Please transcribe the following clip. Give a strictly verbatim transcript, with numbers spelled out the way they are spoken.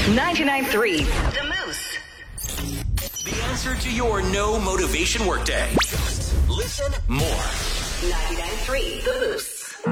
ninety-nine point three The Moose. The answer to your no motivation workday. Listen more. ninety-nine point three The Moose.